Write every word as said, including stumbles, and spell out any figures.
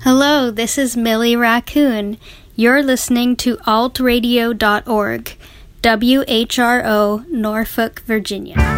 Hello, this is Millie Raccoon. You're listening to alt radio dot org, W H R O, Norfolk, Virginia.